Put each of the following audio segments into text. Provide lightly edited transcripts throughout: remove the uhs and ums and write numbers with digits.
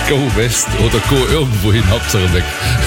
Go West oder Go irgendwo hin, Hauptsache weg.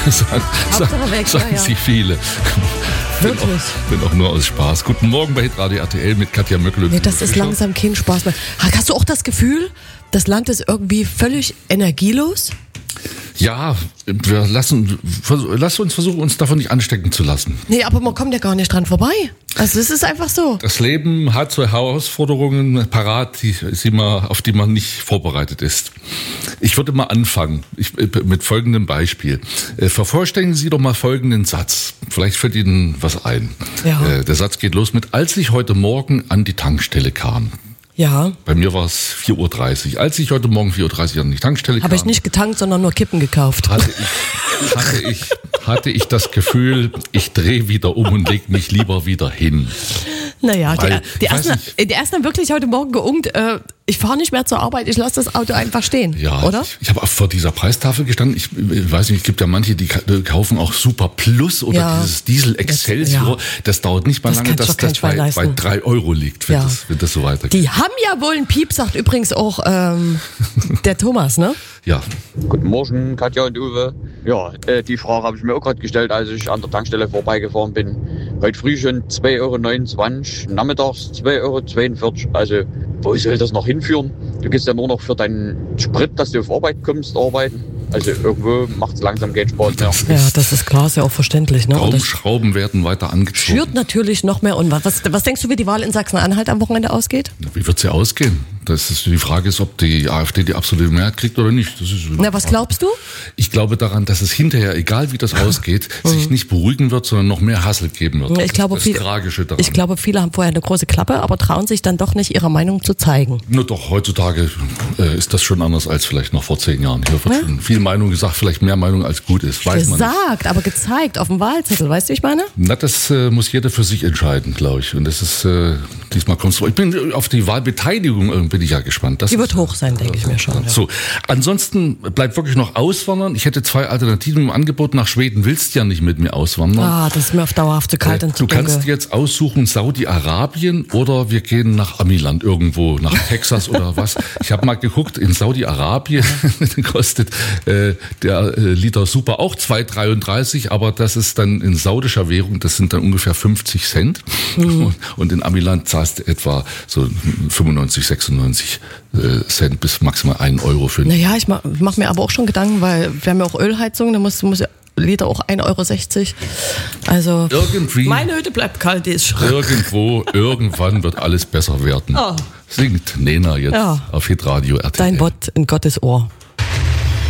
Sagen sich viele. Wirklich? Wenn auch nur aus Spaß. Guten Morgen bei Hitradio RTL mit Katja Möckel. Nee, das ist langsam kein Spaß mehr. Hast du auch das Gefühl, das Land ist irgendwie völlig energielos? Ja, lass uns versuchen, uns davon nicht anstecken zu lassen. Nee, aber man kommt ja gar nicht dran vorbei. Also es ist einfach so. Das Leben hat so Herausforderungen parat, auf die man nicht vorbereitet ist. Ich würde mal anfangen mit folgendem Beispiel. Vervollständigen Sie doch mal folgenden Satz. Vielleicht fällt Ihnen was ein. Ja. Der Satz geht los mit: Als ich heute Morgen an die Tankstelle kam. Ja. Bei mir war es 4:30 Uhr. Als ich heute Morgen 4:30 Uhr an die Tankstelle kam... Habe ich nicht getankt, sondern nur Kippen gekauft. Hatte ich das Gefühl, ich drehe wieder um und lege mich lieber wieder hin. Naja, die ersten haben wirklich heute Morgen geungt, ich fahre nicht mehr zur Arbeit, ich lasse das Auto einfach stehen, ja, oder? Ich habe auch vor dieser Preistafel gestanden. Ich weiß nicht, es gibt ja manche, die kaufen auch Super Plus oder dieses Diesel Excelsior. Das dauert nicht mal lange, dass das bei 3 Euro liegt, wenn das so weitergeht. Die haben ja wohl einen Piep, sagt übrigens auch der Thomas, ne? Ja. Guten Morgen, Katja und Uwe. Ja, die Frage habe ich mir auch gerade gestellt, als ich an der Tankstelle vorbeigefahren bin. Heute früh schon 2,29 Euro, nachmittags 2,42 Euro. Also, wo soll das noch hinführen? Du gehst ja nur noch für deinen Sprit, dass du auf Arbeit kommst, arbeiten. Also irgendwo macht es langsam keinen Spaß mehr. Ja, das ist klar, ist ja auch verständlich. Ne? Daumenschrauben werden weiter angezogen. Schürt natürlich noch mehr. Und was denkst du, wie die Wahl in Sachsen-Anhalt am Wochenende ausgeht? Wie wird sie ausgehen? Die Frage ist, ob die AfD die absolute Mehrheit kriegt oder nicht. Was glaubst du? Ich glaube daran, dass es hinterher, egal wie das ausgeht, sich nicht beruhigen wird, sondern noch mehr Hassel geben wird. Ich glaube, Tragische daran. Ich glaube, viele haben vorher eine große Klappe, aber trauen sich dann doch nicht, ihre Meinung zu zeigen. Nur doch, heutzutage ist das schon anders als vielleicht noch vor 10 Jahren. Hier wird schon viel Meinung gesagt, vielleicht mehr Meinung als gut ist. Weiß man nicht. Aber gezeigt auf dem Wahlzettel, weißt du, wie ich meine? Na, das muss jeder für sich entscheiden, glaube ich. Und das ist diesmal konstruiert. Ich bin auf die Wahlbeteiligung bin ich ja gespannt. Die wird hoch sein, denke ich mir schon. Ja. So, ansonsten bleibt wirklich noch Auswandern. Ich hätte 2 Alternativen im Angebot. Nach Schweden willst du ja nicht mit mir auswandern. Das ist mir auf dauerhaft zu kalt und zu dunkel. Du kannst jetzt aussuchen, Saudi-Arabien oder wir gehen nach Amiland irgendwo, nach Texas oder was. Ich habe mal geguckt, in Saudi-Arabien kostet der Liter Super auch 2,33, aber das ist dann in saudischer Währung, das sind dann ungefähr 50 Cent. Und in Amiland zahlst du etwa so 95, 96 Cent bis maximal 1 Euro für. Naja, ich mach mir aber auch schon Gedanken, weil wir haben ja auch Ölheizung, da muss Liter auch 1,60 Euro. Also irgendwie, meine Hütte bleibt kalt, die ist schon. Irgendwann wird alles besser werden. Singt Nena jetzt auf Hitradio RTL. Dein Wort in Gottes Ohr.